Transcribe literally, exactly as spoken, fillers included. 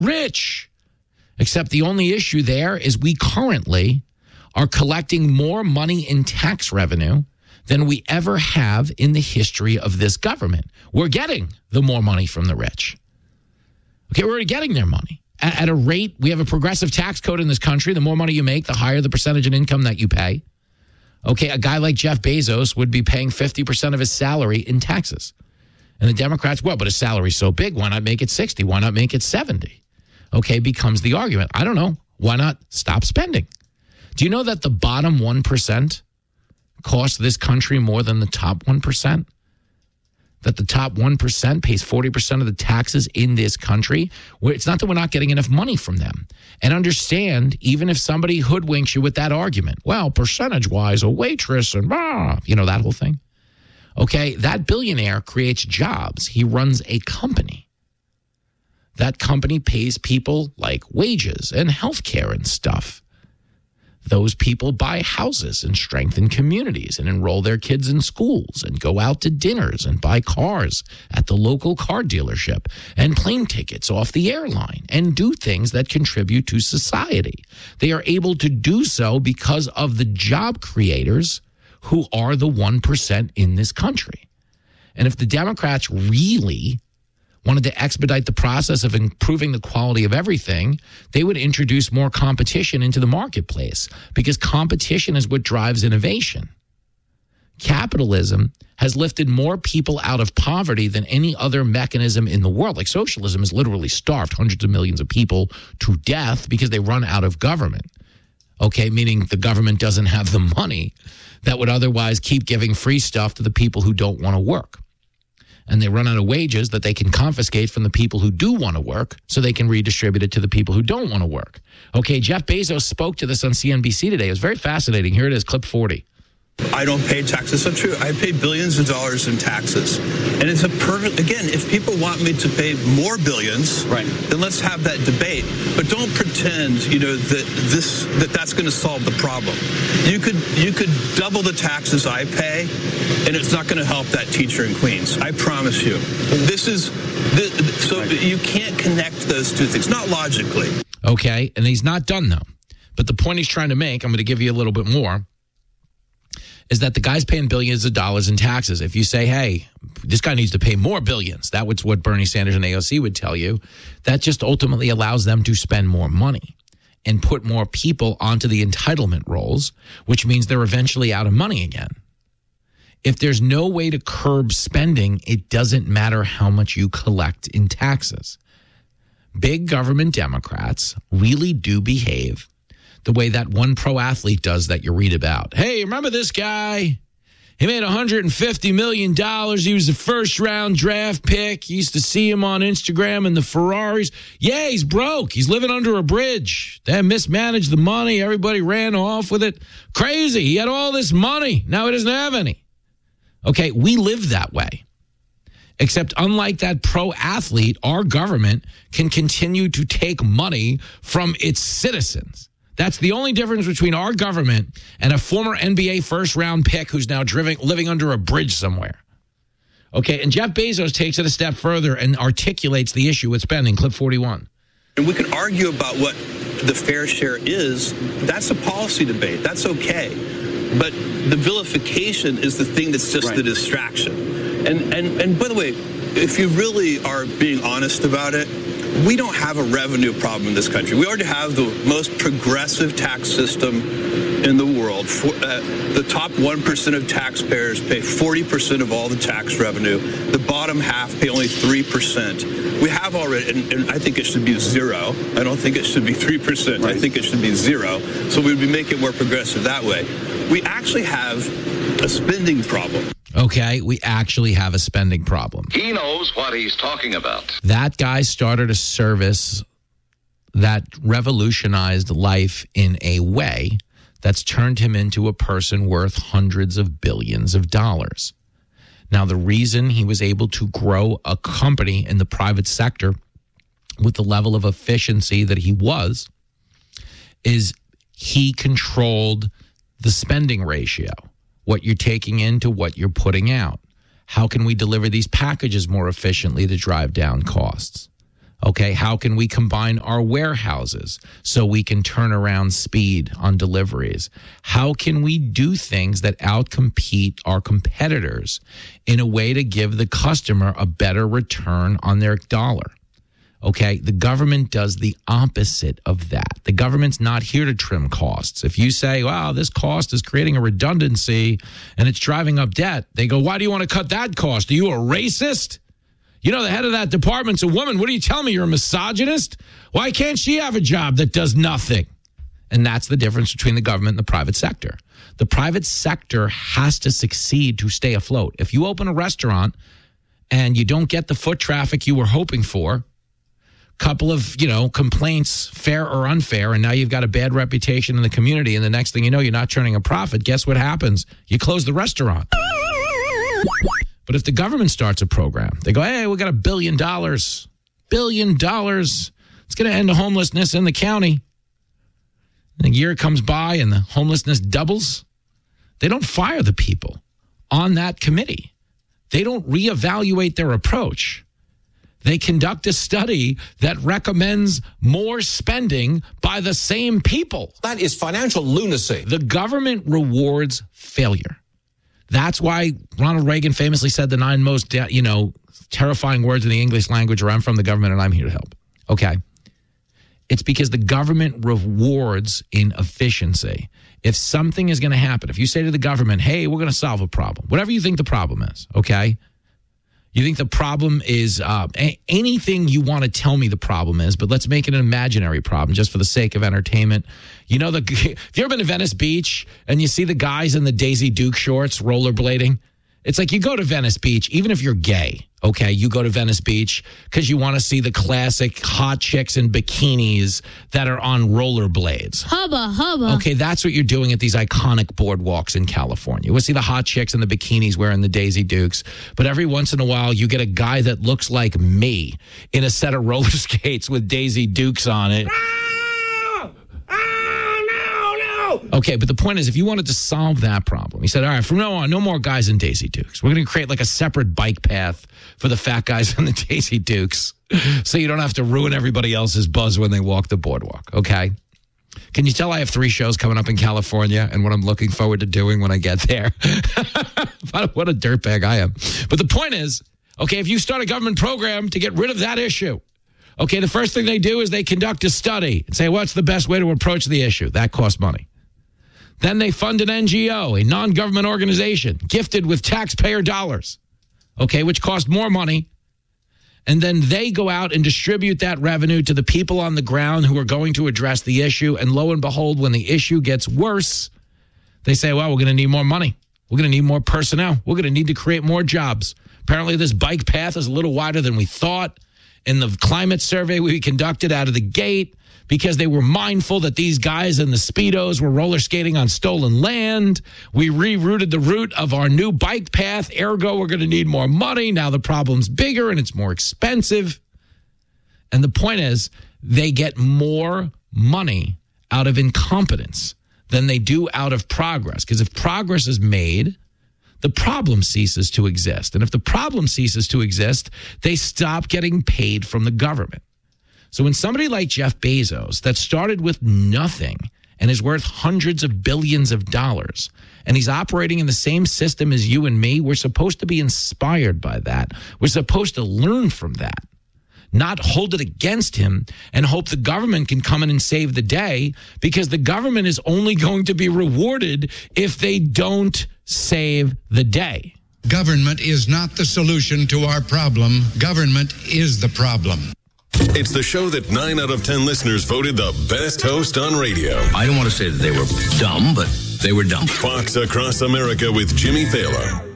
rich. Except the only issue there is we currently are collecting more money in tax revenue than we ever have in the history of this government. We're getting the more money from the rich. Okay, we're already getting their money. At, at a rate, we have a progressive tax code in this country. The more money you make, the higher the percentage of income that you pay. Okay, a guy like Jeff Bezos would be paying fifty percent of his salary in taxes. And the Democrats, well, but his salary's so big, why not make it sixty? Why not make it seventy? Okay, becomes the argument. I don't know. Why not stop spending? Do you know that the bottom one percent costs this country more than the top one percent? That the top one percent pays forty percent of the taxes in this country? It's not that we're not getting enough money from them. And understand, even if somebody hoodwinks you with that argument, well, percentage-wise, a waitress and blah, you know, that whole thing. Okay, that billionaire creates jobs. He runs a company. That company pays people like wages and health care and stuff. Those people buy houses and strengthen communities and enroll their kids in schools and go out to dinners and buy cars at the local car dealership and plane tickets off the airline and do things that contribute to society. They are able to do so because of the job creators who are the one percent in this country. And if the Democrats really wanted to expedite the process of improving the quality of everything, they would introduce more competition into the marketplace, because competition is what drives innovation. Capitalism has lifted more people out of poverty than any other mechanism in the world. Like socialism has literally starved hundreds of millions of people to death because they run out of government. Okay, meaning the government doesn't have the money that would otherwise keep giving free stuff to the people who don't want to work. And they run out of wages that they can confiscate from the people who do want to work so they can redistribute it to the people who don't want to work. Okay, Jeff Bezos spoke to this on C N B C today. It was very fascinating. Here it is, clip forty. I don't pay taxes. That's true. I pay billions of dollars in taxes. And it's a perfect, again, if people want me to pay more billions, right, then let's have that debate. But don't pretend, you know, that this that that's going to solve the problem. You could you could double the taxes I pay, and it's not going to help that teacher in Queens. I promise you. This is, this, so right. You can't connect those two things, not logically. Okay, and he's not done, though. But the point he's trying to make, I'm going to give you a little bit more, is that the guy's paying billions of dollars in taxes. If you say, hey, this guy needs to pay more billions, that was what Bernie Sanders and A O C would tell you, that just ultimately allows them to spend more money and put more people onto the entitlement rolls, which means they're eventually out of money again. If there's no way to curb spending, it doesn't matter how much you collect in taxes. Big government Democrats really do behave the way that one pro athlete does that you read about. Hey, remember this guy? He made one hundred fifty million dollars. He was a first-round draft pick. You used to see him on Instagram in the Ferraris. Yeah, he's broke. He's living under a bridge. They mismanaged the money. Everybody ran off with it. Crazy. He had all this money. Now he doesn't have any. Okay, we live that way. Except unlike that pro athlete, our government can continue to take money from its citizens. That's the only difference between our government and a former N B A first-round pick who's now driving, living under a bridge somewhere. Okay, and Jeff Bezos takes it a step further and articulates the issue with spending. Clip forty-one. And we can argue about what the fair share is. That's a policy debate. That's okay. But the vilification is the thing that's just right. The distraction. And, and, and by the way, if you really are being honest about it, we don't have a revenue problem in this country. We already have the most progressive tax system in the world. For, uh, the top one percent of taxpayers pay forty percent of all the tax revenue. The bottom half pay only three percent. We have already, and, and I think it should be zero. I don't think it should be three percent. Right. I think it should be zero. So we would be making it more progressive that way. We actually have a spending problem. Okay, we actually have a spending problem. He knows what he's talking about. That guy started a service that revolutionized life in a way that's turned him into a person worth hundreds of billions of dollars. Now, the reason he was able to grow a company in the private sector with the level of efficiency that he was is he controlled the spending ratio. What you're taking in to what you're putting out. How can we deliver these packages more efficiently to drive down costs? Okay, how can we combine our warehouses so we can turn around speed on deliveries? How can we do things that outcompete our competitors in a way to give the customer a better return on their dollar? Okay, the government does the opposite of that. The government's not here to trim costs. If you say, wow, this cost is creating a redundancy and it's driving up debt, they go, why do you want to cut that cost? Are you a racist? You know, the head of that department's a woman. What are you telling me? You're a misogynist? Why can't she have a job that does nothing? And that's the difference between the government and the private sector. The private sector has to succeed to stay afloat. If you open a restaurant and you don't get the foot traffic you were hoping for, couple of, you know, complaints, fair or unfair, and now you've got a bad reputation in the community, and the next thing you know, you're not turning a profit. Guess what happens? You close the restaurant. But if the government starts a program, they go, hey, we got a billion dollars, billion dollars. It's going to end homelessness in the county. And a year comes by and the homelessness doubles. They don't fire the people on that committee. They don't reevaluate their approach. They conduct a study that recommends more spending by the same people. That is financial lunacy. The government rewards failure. That's why Ronald Reagan famously said the nine most, you know, terrifying words in the English language are, I'm from the government and I'm here to help. Okay. It's because the government rewards inefficiency. If something is going to happen, if you say to the government, hey, we're going to solve a problem, whatever you think the problem is, okay? You think the problem is uh, a- anything you want to tell me the problem is, but let's make it an imaginary problem just for the sake of entertainment. You know, the, have you ever been to Venice Beach and you see the guys in the Daisy Duke shorts rollerblading? It's like you go to Venice Beach, even if you're gay, okay, you go to Venice Beach because you want to see the classic hot chicks in bikinis that are on rollerblades. Hubba, hubba. Okay, that's what you're doing at these iconic boardwalks in California. We'll see the hot chicks in the bikinis wearing the Daisy Dukes, but every once in a while you get a guy that looks like me in a set of roller skates with Daisy Dukes on it. Okay, but the point is, if you wanted to solve that problem, he said, all right, from now on, no more guys in Daisy Dukes. We're going to create like a separate bike path for the fat guys in the Daisy Dukes so you don't have to ruin everybody else's buzz when they walk the boardwalk, okay? Can you tell I have three shows coming up in California and what I'm looking forward to doing when I get there? What a dirtbag I am. But the point is, okay, if you start a government program to get rid of that issue, okay, the first thing they do is they conduct a study and say, what's the best way to approach the issue? That costs money. Then they fund an N G O, a non-government organization, gifted with taxpayer dollars, okay, which cost more money. And then they go out and distribute that revenue to the people on the ground who are going to address the issue. And lo and behold, when the issue gets worse, they say, well, we're going to need more money. We're going to need more personnel. We're going to need to create more jobs. Apparently, this bike path is a little wider than we thought. In the climate survey we conducted out of the gate, because they were mindful that these guys in the Speedos were roller skating on stolen land. We rerouted the route of our new bike path. Ergo, we're going to need more money. Now the problem's bigger and it's more expensive. And the point is, they get more money out of incompetence than they do out of progress. Because if progress is made, the problem ceases to exist. And if the problem ceases to exist, they stop getting paid from the government. So when somebody like Jeff Bezos that started with nothing and is worth hundreds of billions of dollars, and he's operating in the same system as you and me, we're supposed to be inspired by that. We're supposed to learn from that, not hold it against him and hope the government can come in and save the day, because the government is only going to be rewarded if they don't save the day. Government is not the solution to our problem. Government is the problem. It's the show that nine out of ten listeners voted the best host on radio. I don't want to say that they were dumb, but they were dumb. Fox Across America with Jimmy Thaler.